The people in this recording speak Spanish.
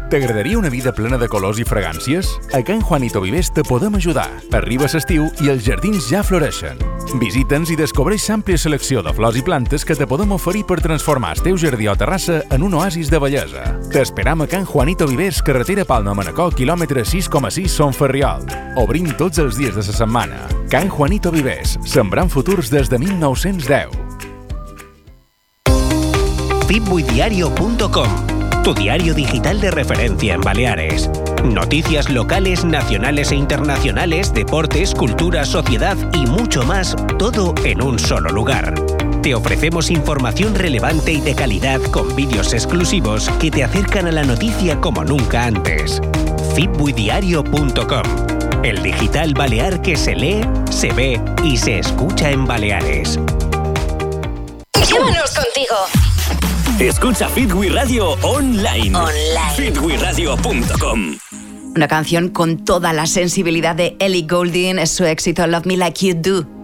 T'agradaria una vida plena de colors i fragàncies? A Can Juanito Vivers te podem ajudar. Arriba l'estiu i els jardins ja floreixen. Visita'ns i descobreix l'àmplia selecció de flors i plantes que te podem oferir per transformar el teu jardí o terrassa en un oasis de bellesa. T'esperam a Can Juanito Vivers, carretera Palma-Manacor, quilòmetre 6,6 Son Ferriol. Obrim tots els dies de la setmana. Can Juanito Vivers, sembrant futurs des de 1910. fitbuidiario.com, tu diario digital de referencia en Baleares. Noticias locales, nacionales e internacionales, deportes, cultura, sociedad y mucho más, todo en un solo lugar. Te ofrecemos información relevante y de calidad con vídeos exclusivos que te acercan a la noticia como nunca antes. fitbuidiario.com, el digital balear que se lee, se ve y se escucha en Baleares. Llévanos contigo. Escucha Fitwi Radio online. fitwiradio.com. Una canción con toda la sensibilidad de Ellie Goulding es su éxito Love Me Like You Do.